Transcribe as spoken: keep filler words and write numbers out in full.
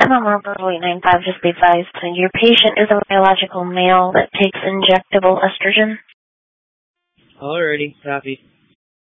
Commonwealth eight nine five, just be advised. Your patient is a biological male that takes injectable estrogen. Alrighty, copy.